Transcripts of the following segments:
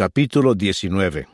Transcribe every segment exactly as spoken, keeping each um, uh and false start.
Capítulo diecinueve.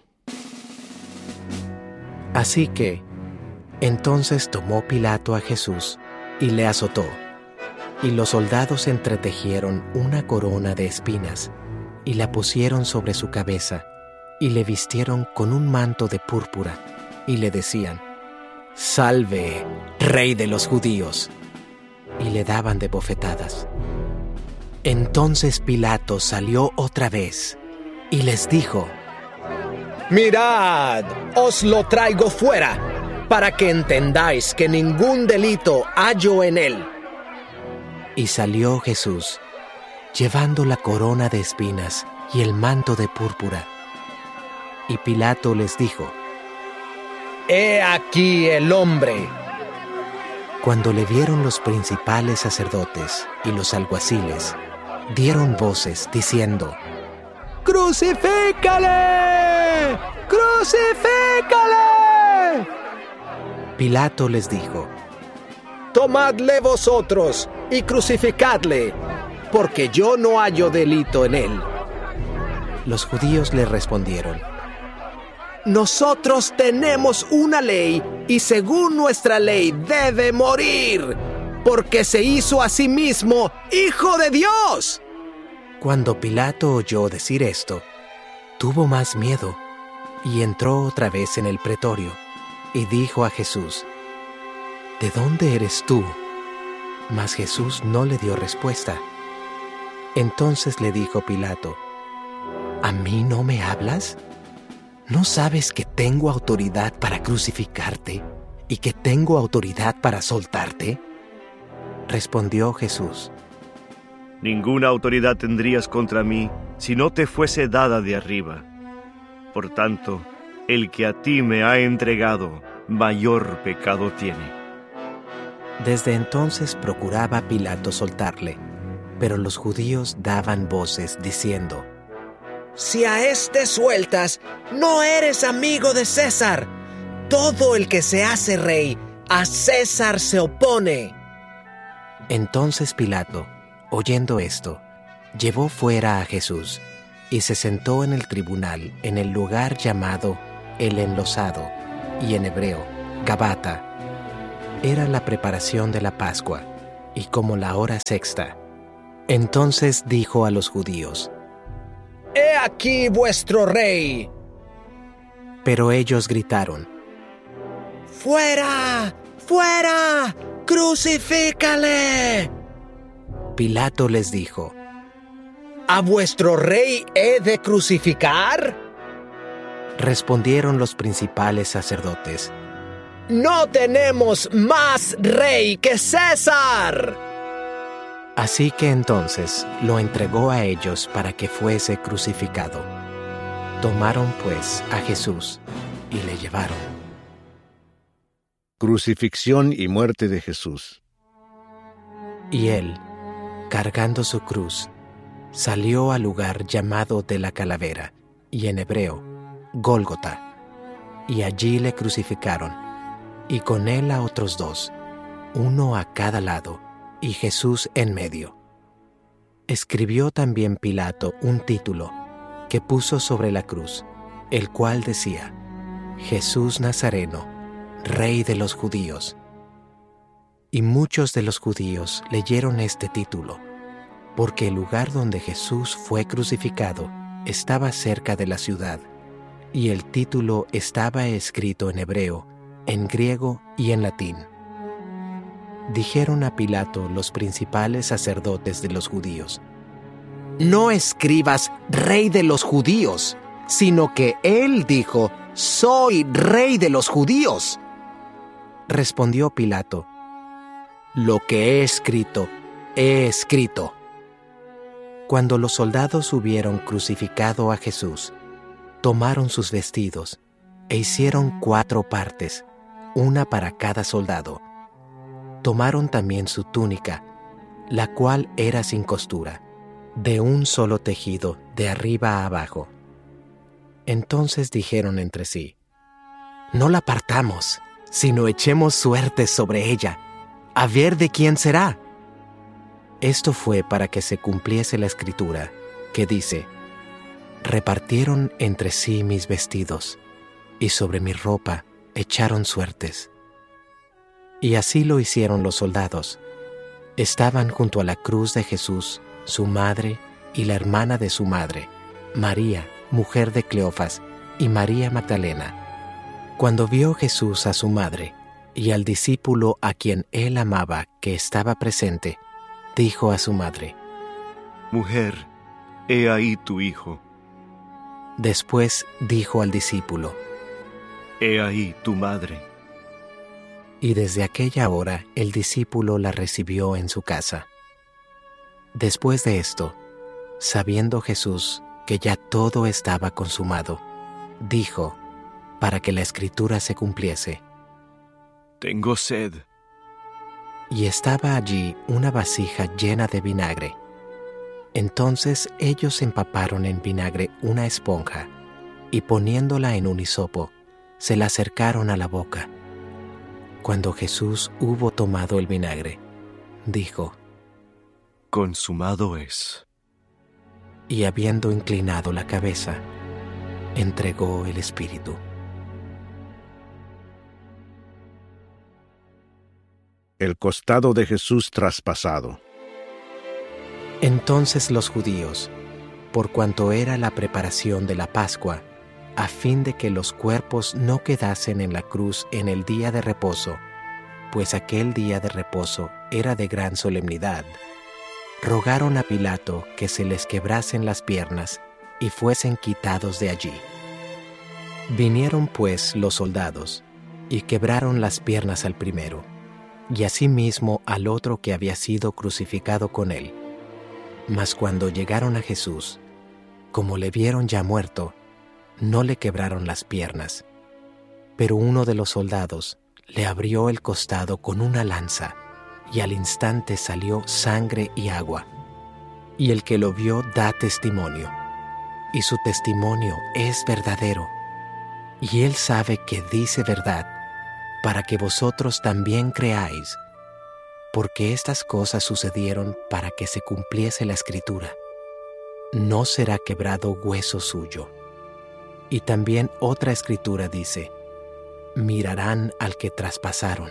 Así que, entonces tomó Pilato a Jesús y le azotó, y los soldados entretejieron una corona de espinas y la pusieron sobre su cabeza y le vistieron con un manto de púrpura y le decían: «Salve, Rey de los judíos», y le daban de bofetadas. Entonces Pilato salió otra vez y les dijo: «Mirad, os lo traigo fuera, para que entendáis que ningún delito hallo en él». Y salió Jesús, llevando la corona de espinas y el manto de púrpura. Y Pilato les dijo: «He aquí el hombre». Cuando le vieron los principales sacerdotes y los alguaciles, dieron voces diciendo: «¡Crucifícale! ¡Crucifícale!». Pilato les dijo: «Tomadle vosotros y crucificadle, porque yo no hallo delito en él». Los judíos le respondieron: «Nosotros tenemos una ley, y según nuestra ley debe morir, porque se hizo a sí mismo Hijo de Dios». Cuando Pilato oyó decir esto, tuvo más miedo y entró otra vez en el pretorio y dijo a Jesús: «¿De dónde eres tú?». Mas Jesús no le dio respuesta. Entonces le dijo Pilato: «¿A mí no me hablas? ¿No sabes que tengo autoridad para crucificarte y que tengo autoridad para soltarte?». Respondió Jesús: «Ninguna autoridad tendrías contra mí si no te fuese dada de arriba. Por tanto, el que a ti me ha entregado, mayor pecado tiene». Desde entonces procuraba Pilato soltarle, pero los judíos daban voces diciendo: «Si a éste sueltas, no eres amigo de César. Todo el que se hace rey, a César se opone». Entonces Pilato, oyendo esto, llevó fuera a Jesús y se sentó en el tribunal en el lugar llamado El Enlosado, y en hebreo, Gabata. Era la preparación de la Pascua, y como la hora sexta. Entonces dijo a los judíos: «He aquí vuestro rey». Pero ellos gritaron: «¡Fuera! ¡Fuera! ¡Crucifícale!». Pilato les dijo: «¿A vuestro rey he de crucificar?». Respondieron los principales sacerdotes: «No tenemos más rey que César». Así que entonces lo entregó a ellos para que fuese crucificado. Tomaron pues a Jesús y le llevaron. Crucifixión y muerte de Jesús. Y él, cargando su cruz, salió al lugar llamado de la Calavera, y en hebreo, Gólgota, y allí le crucificaron, y con él a otros dos, uno a cada lado, y Jesús en medio. Escribió también Pilato un título que puso sobre la cruz, el cual decía: Jesús Nazareno, Rey de los Judíos. Y muchos de los judíos leyeron este título, porque el lugar donde Jesús fue crucificado estaba cerca de la ciudad, y el título estaba escrito en hebreo, en griego y en latín. Dijeron a Pilato los principales sacerdotes de los judíos: «No escribas Rey de los Judíos, sino que él dijo: Soy Rey de los Judíos». Respondió Pilato: «Lo que he escrito, he escrito». Cuando los soldados hubieron crucificado a Jesús, tomaron sus vestidos e hicieron cuatro partes, una para cada soldado. Tomaron también su túnica, la cual era sin costura, de un solo tejido, de arriba a abajo. Entonces dijeron entre sí: «No la partamos, sino echemos suertes sobre ella, a ver de quién será». Esto fue para que se cumpliese la escritura, que dice: repartieron entre sí mis vestidos, y sobre mi ropa echaron suertes. Y así lo hicieron los soldados. Estaban junto a la cruz de Jesús, su madre y la hermana de su madre, María, mujer de Cleofas, y María Magdalena. Cuando vio Jesús a su madre y al discípulo a quien él amaba que estaba presente, dijo a su madre: Mujer, he ahí tu hijo. Después dijo al discípulo: He ahí tu madre. Y desde aquella hora el discípulo la recibió en su casa. Después de esto, sabiendo Jesús que ya todo estaba consumado, dijo, para que la Escritura se cumpliese: Tengo sed. Y estaba allí una vasija llena de vinagre. Entonces ellos empaparon en vinagre una esponja, y poniéndola en un hisopo, se la acercaron a la boca. Cuando Jesús hubo tomado el vinagre, dijo: Consumado es. Y habiendo inclinado la cabeza, entregó el espíritu. El costado de Jesús traspasado. Entonces los judíos, por cuanto era la preparación de la Pascua, a fin de que los cuerpos no quedasen en la cruz en el día de reposo, pues aquel día de reposo era de gran solemnidad, rogaron a Pilato que se les quebrasen las piernas y fuesen quitados de allí. Vinieron pues los soldados, y quebraron las piernas al primero, y asimismo al otro que había sido crucificado con él. Mas cuando llegaron a Jesús, como le vieron ya muerto, no le quebraron las piernas. Pero uno de los soldados le abrió el costado con una lanza, y al instante salió sangre y agua. Y el que lo vio da testimonio, y su testimonio es verdadero. Y él sabe que dice verdad, para que vosotros también creáis, porque estas cosas sucedieron para que se cumpliese la Escritura: no será quebrado hueso suyo. Y también otra Escritura dice: mirarán al que traspasaron.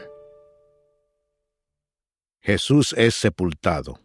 Jesús es sepultado.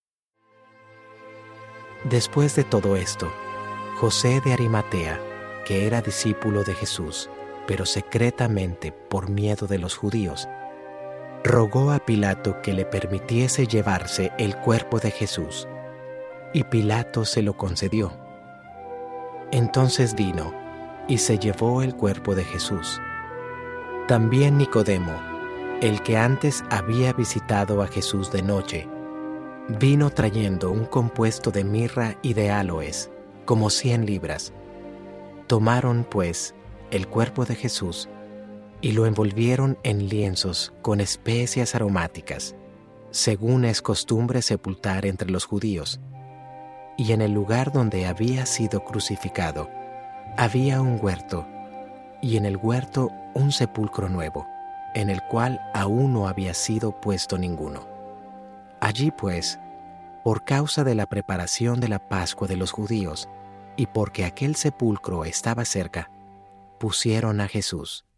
Después de todo esto, José de Arimatea, que era discípulo de Jesús, pero secretamente por miedo de los judíos, rogó a Pilato que le permitiese llevarse el cuerpo de Jesús, y Pilato se lo concedió. Entonces vino y se llevó el cuerpo de Jesús. También Nicodemo, el que antes había visitado a Jesús de noche, vino trayendo un compuesto de mirra y de áloes, como cien libras. Tomaron, pues, el cuerpo de Jesús y lo envolvieron en lienzos con especias aromáticas, según es costumbre sepultar entre los judíos. Y en el lugar donde había sido crucificado, había un huerto, y en el huerto un sepulcro nuevo, en el cual aún no había sido puesto ninguno. Allí, pues, por causa de la preparación de la Pascua de los judíos, y porque aquel sepulcro estaba cerca, pusieron a Jesús.